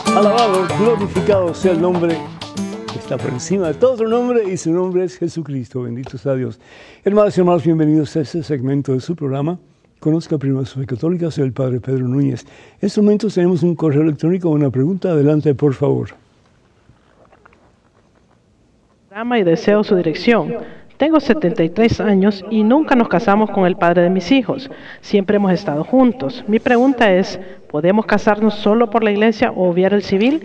Alabado, glorificado sea el nombre que está por encima de todo otro nombre, y su nombre es Jesucristo. Bendito sea Dios. Hermanos y hermanos, bienvenidos a este segmento de su programa. Conozca primero su fe católica. Soy el Padre Pedro Núñez. En estos momentos tenemos un correo electrónico, una pregunta. Adelante, por favor. Y deseo su dirección. Tengo 73 años y nunca nos casamos con el padre de mis hijos. Siempre hemos estado juntos. Mi pregunta es, ¿podemos casarnos solo por la iglesia o obviar el civil?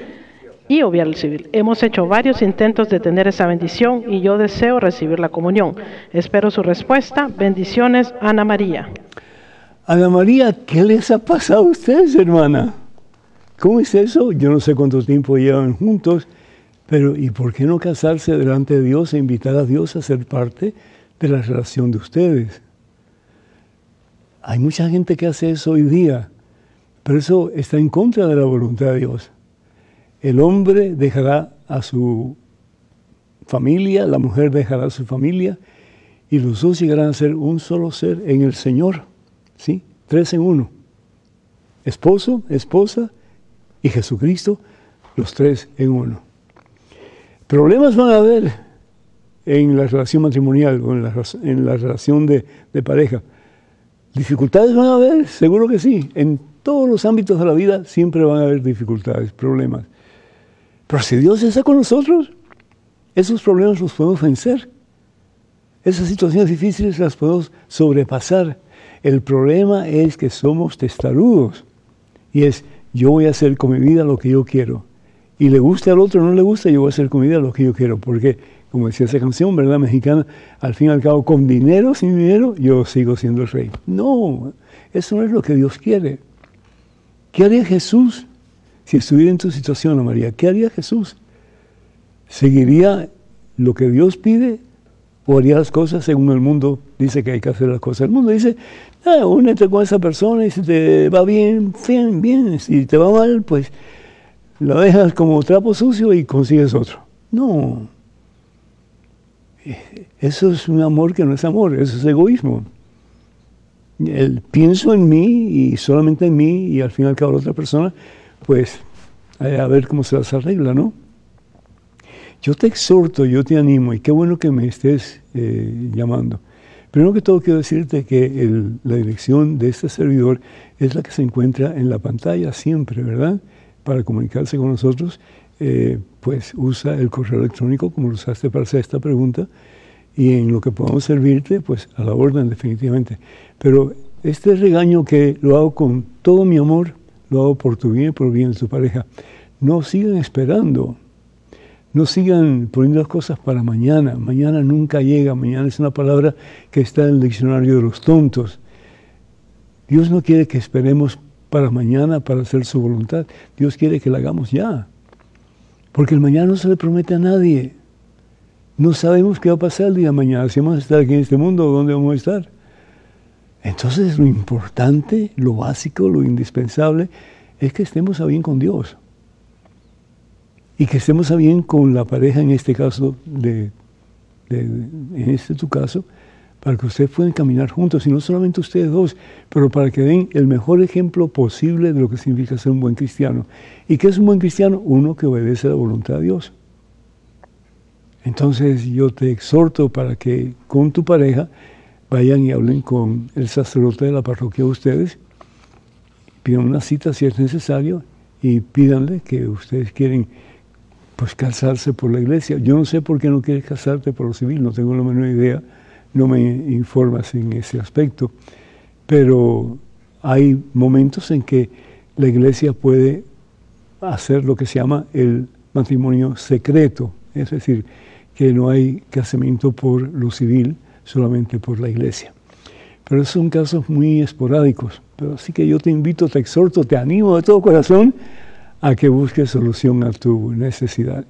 Hemos hecho varios intentos de tener esa bendición y yo deseo recibir la comunión. Espero su respuesta. Bendiciones, Ana María. Ana María, ¿qué les ha pasado a ustedes, hermana? ¿Cómo es eso? Yo no sé cuánto tiempo llevan juntos, pero ¿y por qué no casarse delante de Dios e invitar a Dios a ser parte de la relación de ustedes? Hay mucha gente que hace eso hoy día, pero eso está en contra de la voluntad de Dios. El hombre dejará a su familia, la mujer dejará a su familia, y los dos llegarán a ser un solo ser en el Señor, ¿sí? 3 en 1. Esposo, esposa y Jesucristo, los 3 en 1. Problemas van a haber en la relación matrimonial o en la relación de pareja. Dificultades van a haber, seguro que sí. En todos los ámbitos de la vida siempre van a haber dificultades, problemas. Pero si Dios está con nosotros, esos problemas los podemos vencer. Esas situaciones difíciles las podemos sobrepasar. El problema es que somos testarudos. Y es, yo voy a hacer con mi vida lo que yo quiero. Y le guste al otro o no le gusta, yo voy a hacer con mi vida lo que yo quiero. Porque, como decía esa canción, ¿verdad?, mexicana, al fin y al cabo, con dinero, sin dinero, yo sigo siendo el rey. No, eso no es lo que Dios quiere. ¿Qué haría Jesús si estuviera en tu situación, Ana María? ¿Qué haría Jesús? ¿Seguiría lo que Dios pide o haría las cosas según el mundo dice que hay que hacer las cosas? El mundo dice, únete con esa persona y si te va bien, bien. Si te va mal, pues lo dejas como trapo sucio y consigues otro. No. Eso es un amor que no es amor, eso es egoísmo. Pienso en mí y solamente en mí, y al fin y al cabo la otra persona, pues a ver cómo se las arregla, ¿no? Yo te exhorto, yo te animo, y qué bueno que me estés llamando. Primero que todo quiero decirte que la dirección de este servidor es la que se encuentra en la pantalla siempre, ¿verdad? Para comunicarse con nosotros, pues usa el correo electrónico como lo usaste para hacer esta pregunta, y en lo que podamos servirte, pues a la orden definitivamente. Pero este regaño que lo hago con todo mi amor, lo hago por tu bien y por el bien de tu pareja. No sigan esperando, no sigan poniendo las cosas para mañana. Mañana nunca llega, mañana es una palabra que está en el diccionario de los tontos. Dios no quiere que esperemos para mañana, para hacer su voluntad. Dios quiere que la hagamos ya. Porque el mañana no se le promete a nadie. No sabemos qué va a pasar el día de mañana, si vamos a estar aquí en este mundo o dónde vamos a estar. Entonces lo importante, lo básico, lo indispensable, es que estemos a bien con Dios. Y que estemos a bien con la pareja, en este caso, en tu caso, para que ustedes puedan caminar juntos, y no solamente ustedes dos, pero para que den el mejor ejemplo posible de lo que significa ser un buen cristiano. ¿Y qué es un buen cristiano? Uno que obedece a la voluntad de Dios. Entonces yo te exhorto para que con tu pareja vayan y hablen con el sacerdote de la parroquia de ustedes, pidan una cita si es necesario, y pídanle que ustedes quieren pues casarse por la iglesia. Yo no sé por qué no quieres casarte por lo civil, no tengo la menor idea. No me informas en ese aspecto, pero hay momentos en que la iglesia puede hacer lo que se llama el matrimonio secreto, es decir, que no hay casamiento por lo civil, solamente por la iglesia. Pero esos son casos muy esporádicos, pero así que yo te invito, te exhorto, te animo de todo corazón a que busques solución a tu necesidad.